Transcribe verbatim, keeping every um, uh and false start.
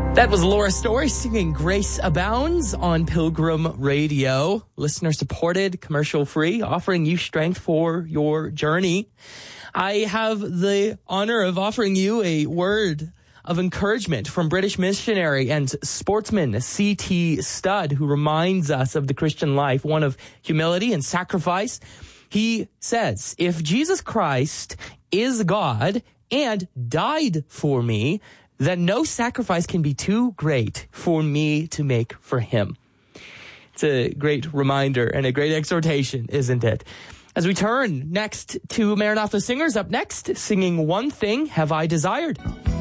That was Laura Story singing Grace Abounds on Pilgrim Radio. Listener supported, commercial free, offering you strength for your journey. I have the honor of offering you a word of encouragement from British missionary and sportsman C T Studd, who reminds us of the Christian life, one of humility and sacrifice. He says, if Jesus Christ is God and died for me, then no sacrifice can be too great for me to make for him. It's a great reminder and a great exhortation, isn't it? As we turn next to Maranatha Singers, up next, singing One Thing Have I Desired.